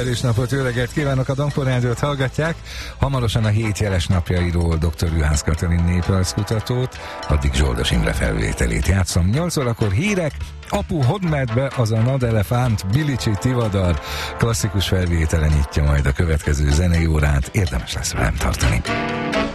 születésnapot, jó reggelt kívánok, a Dankor Rádiót hallgatják. Hamarosan a 7 jeles napjairól dr. Juhász Katalin néprajzkutatót, addig Zsoldos Imre felvételét játszom. 8 órakor hírek, Apu Hodmedbe az a Nadelefánt, Bilicsi Tivadar klasszikus felvétele nyitja majd a következő zenei órát, érdemes lesz velem tartani.